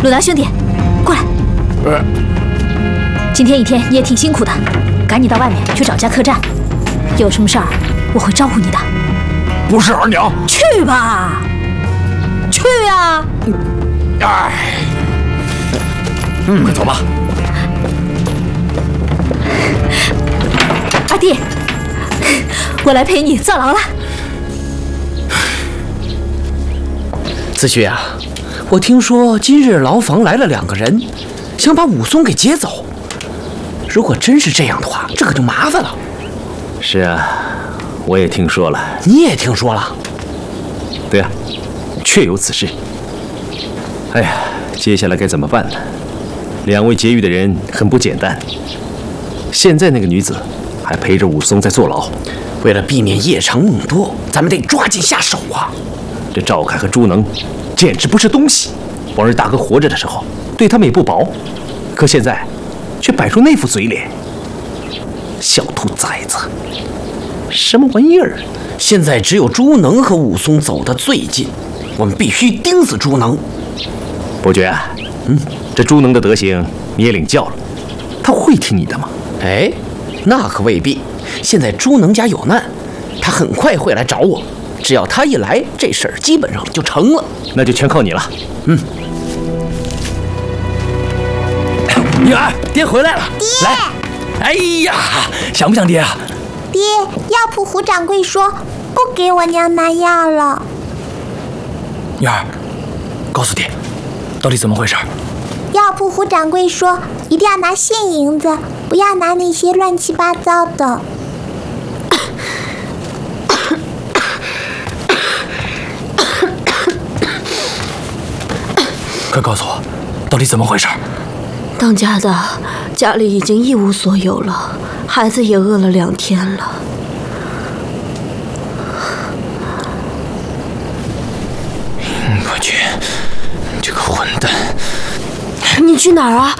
鲁达兄弟，过来。今天一天你也挺辛苦的，赶紧到外面去找家客栈，有什么事儿我会招呼你的。 不是二娘， 去吧，去呀！ 哎，快走吧。 阿弟，我来陪你坐牢了。 子胥啊，我听说今日牢房来了2个人，想把武松给劫走。如果真是这样的话，这可就麻烦了。 是啊，我也听说了。 你也听说了？ 对啊，确有此事。哎呀，接下来该怎么办呢？2位劫狱的人很不简单。现在那个女子还陪着武松在坐牢， 为了避免夜长梦多，咱们得抓紧下手啊！ 这赵凯和朱能简直不是东西。往日大哥活着的时候，对他们也不薄，可现在却摆出那副嘴脸，小兔崽子，什么玩意儿？ 现在只有朱能和武松走得最近，我们必须盯死朱能。 伯爵啊，这朱能的德行你也领教了，他会听你的吗？ 哎，那可未必。现在朱能家有难，他很快会来找我。只要他一来，这事儿基本上就成了。 那就全靠你了。 女儿，爹回来了。 爹， 来。哎呀，想不想爹啊？ 爹，药铺胡掌柜说不给我娘拿药了。 女儿，告诉爹，到底怎么回事？ 药铺胡掌柜说一定要拿现银子，不要拿那些乱七八糟的。 快告诉我，到底怎么回事？ 当家的家里已经一无所有了，孩子也饿了2天了。 我去，这个混蛋！ 你去哪儿啊？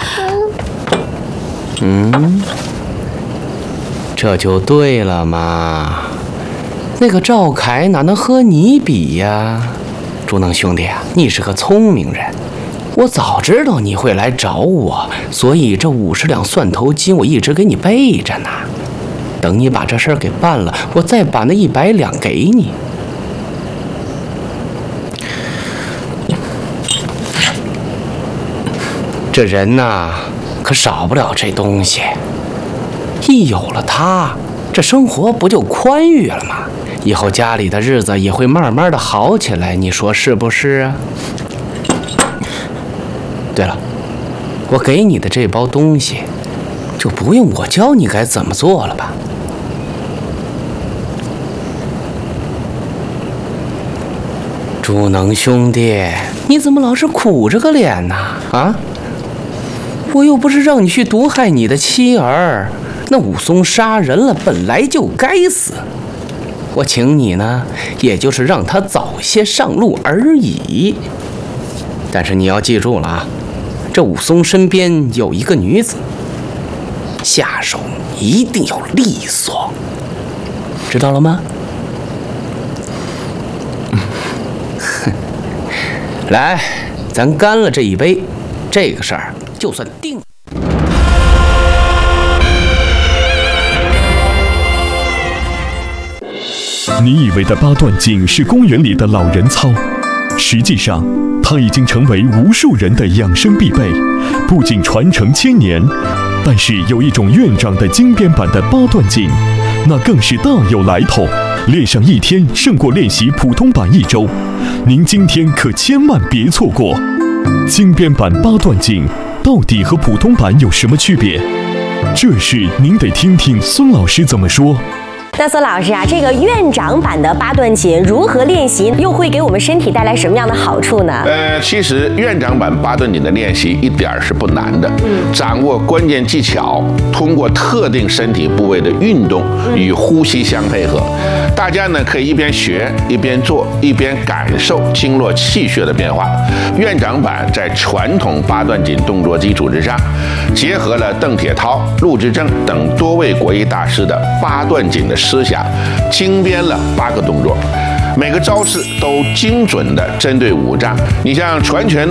这就对了嘛。那个赵凯哪能和你比呀？朱能兄弟啊，你是个聪明人，我早知道你会来找我，所以这50两蒜头金我一直给你备着呢。等你把这事儿给办了，我再把那100两给你。这人呐，可少不了这东西。一有了它，这生活不就宽裕了吗？以后家里的日子也会慢慢的好起来，你说是不是啊？对了，我给你的这包东西，就不用我教你该怎么做了吧？朱能兄弟，你怎么老是苦着个脸呢？啊？我又不是让你去毒害你的妻儿，那武松杀人了，本来就该死。我请你呢，也就是让他早些上路而已。但是你要记住了啊，这武松身边有一个女子，下手一定要利索，知道了吗？来，咱干了这一杯，这个事儿就算定了。 你以为的八段锦是公园里的老人操，实际上它已经成为无数人的养生必备，不仅传承1000年，但是有一种院长的精编版的八段锦，那更是大有来头，练上1天胜过练习普通版1周，您今天可千万别错过。精编版八段锦到底和普通版有什么区别？这事您得听听孙老师怎么说。 那孙老师啊，这个院长版的八段锦如何练习，又会给我们身体带来什么样的好处呢？ 其实院长版八段锦的练习一点儿是不难的，掌握关键技巧，通过特定身体部位的运动与呼吸相配合，大家呢可以一边学一边做，一边感受经络气血的变化。院长版在传统八段锦动作基础之上，结合了邓铁涛、陆之正等多位国医大师的八段锦的思想，精编了8个动作，每个招式都精准地针对五脏。你像传拳